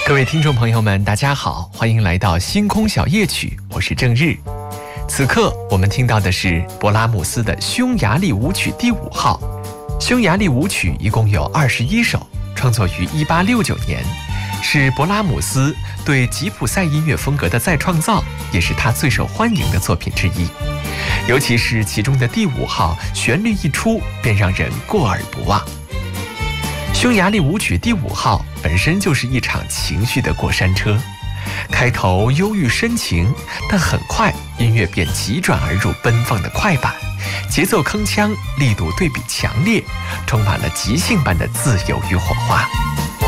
各位听众朋友们，大家好，欢迎来到星空小夜曲，我是郑日。此刻我们听到的是勃拉姆斯的匈牙利舞曲第5号。匈牙利舞曲一共有21首，创作于1869年，是勃拉姆斯对吉普赛音乐风格的再创造，也是他最受欢迎的作品之一。尤其是其中的第5号，旋律一出便让人过耳不忘。匈牙利舞曲第5号本身就是一场情绪的过山车，开头忧郁深情，但很快音乐便急转而入奔放的快板，节奏铿锵，力度对比强烈，充满了即兴般的自由与火花。